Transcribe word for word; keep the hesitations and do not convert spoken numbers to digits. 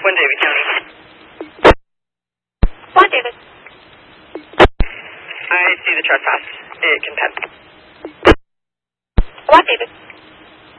One David County. One David. I see the trespass. It can pen. One David.